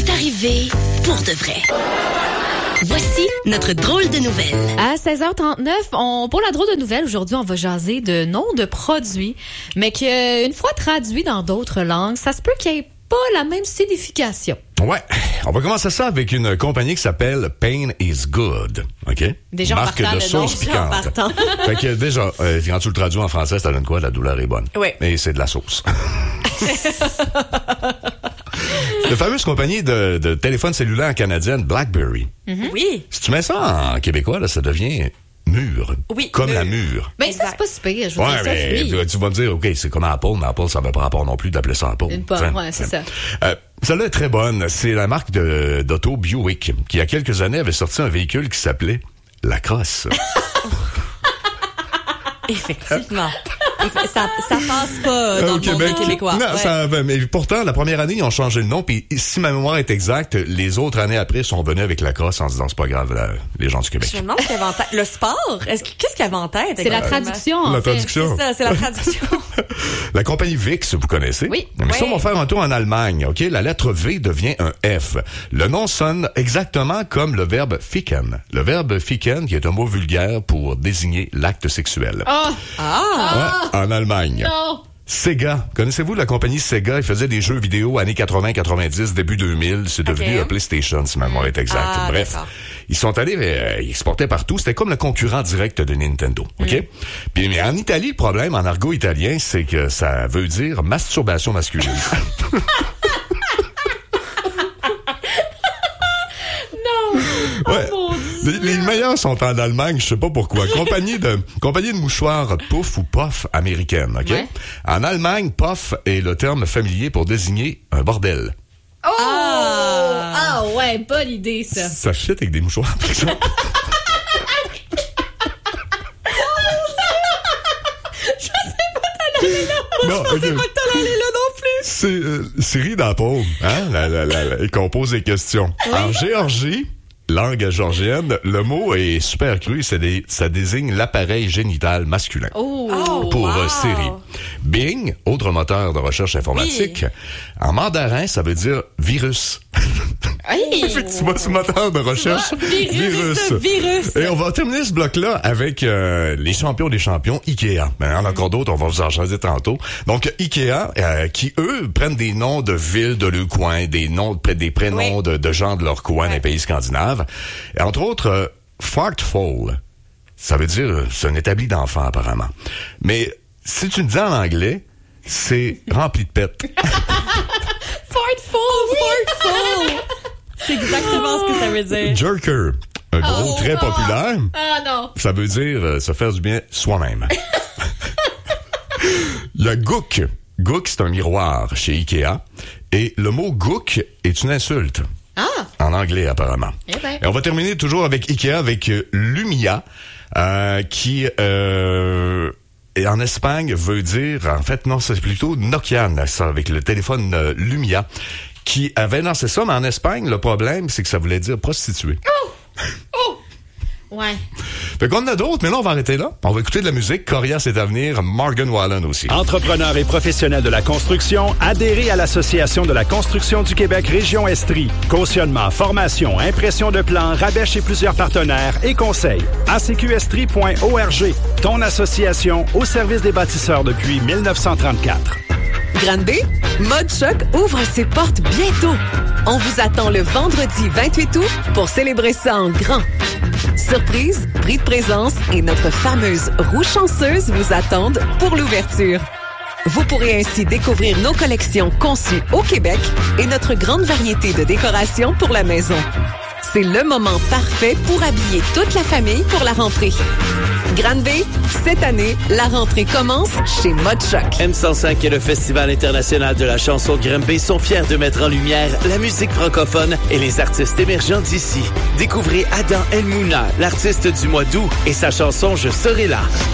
c'est arrivé pour de vrai. Voici notre drôle de nouvelle. À 16h39, pour la drôle de nouvelle, aujourd'hui, on va jaser de noms de produits, mais qu'une fois traduits dans d'autres langues, ça se peut qu'il n'y ait pas la même signification. Ouais, on va commencer ça avec une compagnie qui s'appelle Pain is Good, OK? Déjà marque en partant, de sauce piquante. Fait que déjà, quand tu le traduis en français, ça donne quoi? La douleur est bonne. Oui. Mais c'est de la sauce. La fameuse compagnie de téléphone cellulaire canadienne BlackBerry. Mm-hmm. Oui. Si tu mets ça en québécois, là, ça devient mûr. Oui. Comme la mûre. Ben, ça, c'est pas si pire. Je veux dire, ça mais fruit. tu vas me dire, OK, c'est comme Apple, mais Apple, ça veut pas rapport non plus d'appeler ça Apple. Une pomme, ouais, c'est ça. Celle-là est très bonne. C'est la marque d'auto Buick, qui, il y a quelques années, avait sorti un véhicule qui s'appelait La Crosse. Effectivement. Ça passe pas dans le monde québécois. Non, ouais. mais pourtant, la première année, ils ont changé le nom, puis si ma mémoire est exacte, les autres années après sont venus avec La Crosse en se disant, c'est pas grave, les gens du Québec. Je me demande ce qu'il y avait en tête. Le sport, qu'est-ce qu'il y avait en tête? C'est la traduction, en fait. Traduction. C'est ça, c'est la traduction. La compagnie VIX, vous connaissez? Oui. Mais ça, on va faire un tour en Allemagne, OK? La lettre V devient un F. Le nom sonne exactement comme le verbe ficken. Le verbe ficken, qui est un mot vulgaire pour désigner l'acte sexuel. Ouais, en Allemagne. Non. Sega. Connaissez-vous la compagnie Sega? Ils faisaient des jeux vidéo années 80-90, début 2000. C'est devenu un PlayStation, si ma mémoire est exacte. Bref. D'accord. Ils sont allés, ils exportaient partout. C'était comme le concurrent direct de Nintendo. OK? Puis, mais en Italie, le problème, en argot italien, c'est que ça veut dire masturbation masculine. Ouais. Oh, Les meilleurs sont en Allemagne, je sais pas pourquoi. Compagnie de mouchoirs Puff ou Puff américaine, OK? Ouais. En Allemagne, Puff est le terme familier pour désigner un bordel. Oh! Ah ouais, bonne idée, ça. Ça shit avec des mouchoirs, par exemple. Je sais pas t'en aller là. Non, Je sais pas que t'en allais là non plus. C'est Siri dans la paume, hein? Elle compose des questions. Oui. En Géorgie, langue georgienne, le mot est super cru, ça désigne l'appareil génital masculin. Pour Siri. Bing, autre moteur de recherche informatique, en mandarin, ça veut dire virus. Effectivement, ce moteur de recherche. Virus. Et on va terminer ce bloc-là avec les champions des champions, Ikea. Il y en a encore d'autres, on va vous en changer tantôt. Donc, Ikea, qui, eux, prennent des noms de villes de leur coin, des prénoms de gens de leur coin dans les pays scandinaves. Et entre autres, Fartful, ça veut dire c'est un établi d'enfants, apparemment. Mais si tu le dis en anglais, c'est rempli de pètes. Fartful! C'est exactement ce que ça veut dire. Jerker, un gros très populaire. Ah non. Ça veut dire se faire du bien soi-même. Il y a Gook. Gook, c'est un miroir chez Ikea. Et le mot Gook est une insulte. En anglais, apparemment. Eh ben. Et on va terminer toujours avec Ikea, avec Lumia, qui... et en Espagne veut dire, en fait, non, c'est plutôt Nokian, ça, avec le téléphone Lumia, qui avait lancé ça, mais en Espagne, le problème, c'est que ça voulait dire prostituée. Ouais. Fait qu'on en a d'autres, mais là, on va arrêter là. On va écouter de la musique. Corias est à venir, Morgan Wallen aussi. Entrepreneurs et professionnels de la construction, adhérez à l'Association de la construction du Québec Région Estrie. Cautionnement, formation, impression de plans, rabais chez plusieurs partenaires et conseils. acqestrie.org, ton association au service des bâtisseurs depuis 1934. Grande B, Mode Choc ouvre ses portes bientôt. On vous attend le vendredi 28 août pour célébrer ça en grand. Surprise, prix de présence et notre fameuse roue chanceuse vous attendent pour l'ouverture. Vous pourrez ainsi découvrir nos collections conçues au Québec et notre grande variété de décorations pour la maison. C'est le moment parfait pour habiller toute la famille pour la rentrée. Grande B, cette année, la rentrée commence chez Mode Choc. M105 et le Festival international de la chanson Grimby sont fiers de mettre en lumière la musique francophone et les artistes émergents d'ici. Découvrez Adam El Mouna, l'artiste du mois d'août, et sa chanson « Je serai là ».